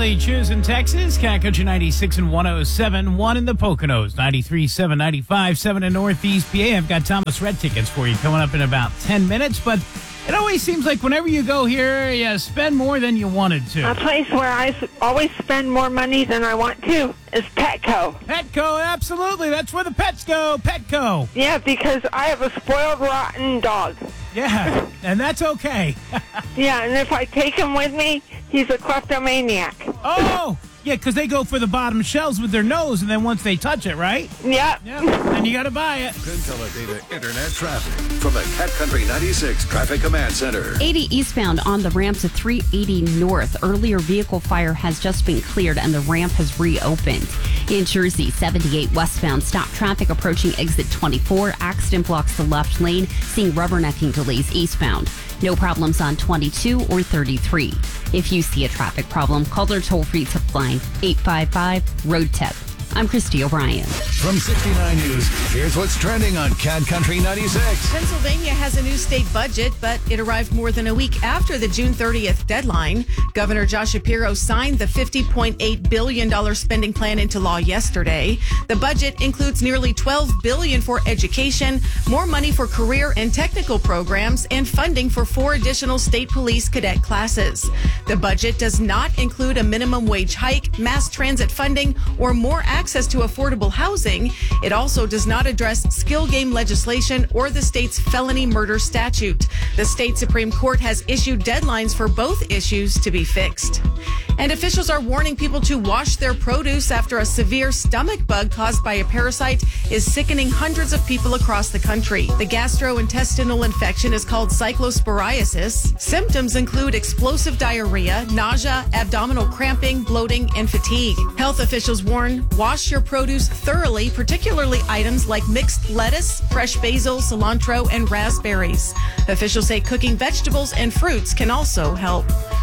Lee Chews in Texas, Cat Country 96 and 107, 1 in the Poconos, 93.7, 95.7 in Northeast PA. I've got Thomas Red tickets for you coming up in about 10 minutes, but it always seems like whenever you go here, you spend more than you wanted to. A place where I always spend more money than I want to is Petco. Petco, absolutely. That's where the pets go, Petco. Yeah, because I have a spoiled, rotten dog. Yeah, and that's okay. Yeah, and if I take him with me, he's a kleptomaniac. Oh, yeah, because they go for the bottom shelves with their nose, and then once they touch it, right? Yep. And you got to buy it. Data Internet traffic from the Cat Country 96 Traffic Command Center. 80 eastbound on the ramp to 380 north. Earlier vehicle fire has just been cleared and the ramp has reopened. In Jersey, 78 westbound, stop traffic approaching exit 24. Accident blocks the left lane, seeing rubbernecking delays eastbound. No problems on 22 or 33. If you see a traffic problem, call their toll-free tip line, 855-ROAD-TIP. I'm Christy O'Brien. From 69 News, here's what's trending on Cat Country 96. Pennsylvania has a new state budget, but it arrived more than a week after the June 30th deadline. Governor Josh Shapiro signed the $50.8 billion spending plan into law yesterday. The budget includes nearly $12 billion for education, more money for career and technical programs, and funding for 4 additional state police cadet classes. The budget does not include a minimum wage hike, mass transit funding, or more access to affordable housing. It also does not address skill game legislation or the state's felony murder statute. The state Supreme Court has issued deadlines for both issues to be fixed. And officials are warning people to wash their produce after a severe stomach bug caused by a parasite is sickening hundreds of people across the country. The gastrointestinal infection is called cyclosporiasis. Symptoms include explosive diarrhea, nausea, abdominal cramping, bloating, and fatigue. Health officials warn, wash your produce thoroughly, particularly items like mixed lettuce, fresh basil, cilantro, and raspberries. Officials say cooking vegetables and fruits can also help.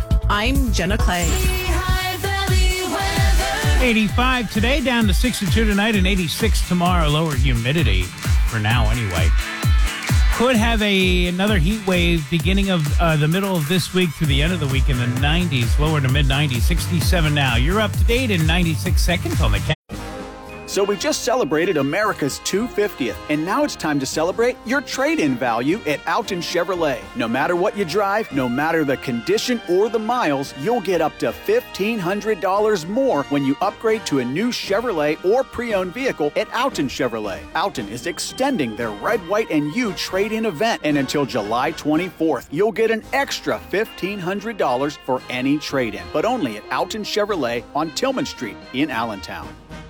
I'm Jenna Clay. 85 today, down to 62 tonight, and 86 tomorrow. Lower humidity for now, anyway. Could have another heat wave beginning of the middle of this week through the end of the week in the 90s, lower to mid-90s, 67 now. You're up to date in 96 seconds on the Cat. So we just celebrated America's 250th, and now it's time to celebrate your trade-in value at Alton Chevrolet. No matter what you drive, no matter the condition or the miles, you'll get up to $1,500 more when you upgrade to a new Chevrolet or pre-owned vehicle at Alton Chevrolet. Alton is extending their Red, White, and You trade-in event, and until July 24th, you'll get an extra $1,500 for any trade-in, but only at Alton Chevrolet on Tillman Street in Allentown.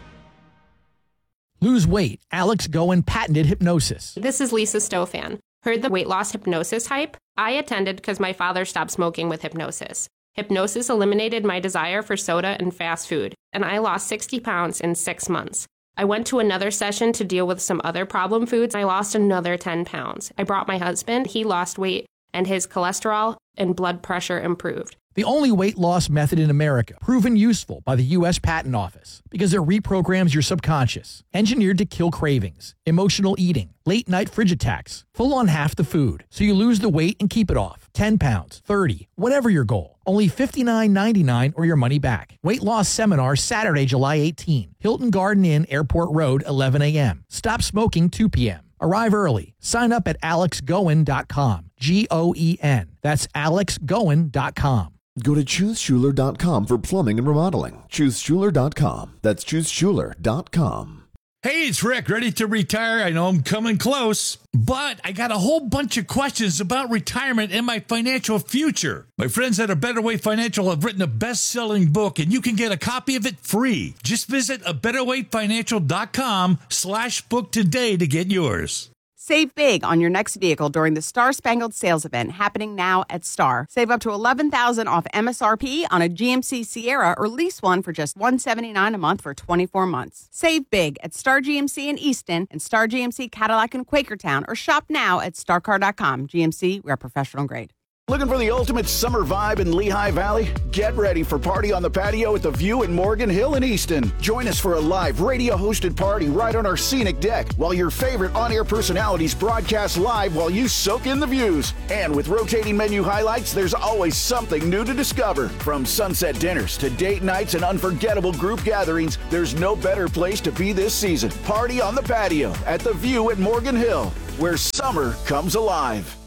Lose weight. Alex Goen patented hypnosis. This is Lisa Stofan. Heard the weight loss hypnosis hype? I attended because my father stopped smoking with hypnosis. Hypnosis eliminated my desire for soda and fast food, and I lost 60 pounds in 6 months. I went to another session to deal with some other problem foods. I lost another 10 pounds. I brought my husband. He lost weight, and his cholesterol and blood pressure improved. The only weight loss method in America, proven useful by the U.S. Patent Office because it reprograms your subconscious, engineered to kill cravings, emotional eating, late night fridge attacks, full on half the food, so you lose the weight and keep it off. 10 pounds, 30, whatever your goal. Only $59.99 or your money back. Weight loss seminar Saturday, July 18. Hilton Garden Inn, Airport Road, 11 a.m. Stop smoking 2 p.m. Arrive early. Sign up at alexgoen.com. Goen. That's alexgoen.com. Go to ChooseSchuler.com for plumbing and remodeling. ChooseSchuler.com. That's ChooseSchuler.com. Hey, it's Rick, ready to retire. I know I'm coming close, but I got a whole bunch of questions about retirement and my financial future. My friends at A Better Way Financial have written a best-selling book, and you can get a copy of it free. Just visit abetterwayfinancial.com/book today to get yours. Save big on your next vehicle during the Star Spangled Sales event happening now at Star. Save up to $11,000 off MSRP on a GMC Sierra or lease one for just $179 a month for 24 months. Save big at Star GMC in Easton and Star GMC Cadillac in Quakertown, or shop now at starcar.com. GMC, we're professional grade. Looking for the ultimate summer vibe in Lehigh Valley? Get ready for Party on the Patio at The View in Morgan Hill and Easton. Join us for a live radio-hosted party right on our scenic deck while your favorite on-air personalities broadcast live while you soak in the views. And with rotating menu highlights, there's always something new to discover. From sunset dinners to date nights and unforgettable group gatherings, there's no better place to be this season. Party on the Patio at The View in Morgan Hill, where summer comes alive.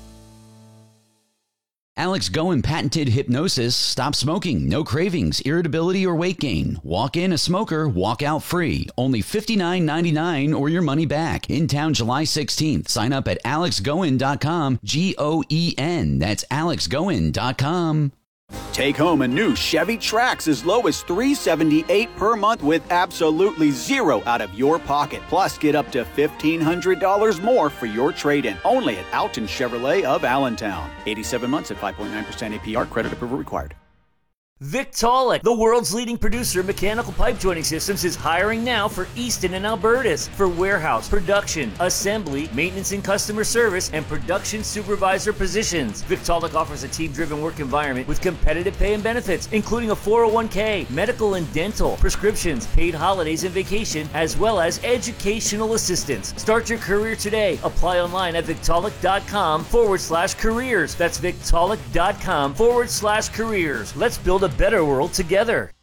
Alex Goen patented hypnosis. Stop smoking, no cravings, irritability, or weight gain. Walk in a smoker, walk out free. Only $59.99 or your money back. In town July 16th. Sign up at alexgoen.com, Goen. That's alexgoen.com. Take home a new Chevy Trax as low as $378 per month with absolutely zero out of your pocket. Plus, get up to $1,500 more for your trade-in. Only at Alton Chevrolet of Allentown. 87 months at 5.9% APR. Credit approval required. Victaulic, the world's leading producer of mechanical pipe joining systems, is hiring now for Easton and Albertus for warehouse, production, assembly, maintenance and customer service, and production supervisor positions. Victaulic offers a team-driven work environment with competitive pay and benefits, including a 401k, medical and dental, prescriptions, paid holidays and vacation, as well as educational assistance. Start your career today. Apply online at Victaulic.com/careers. That's Victaulic.com/careers. Let's build a better world together.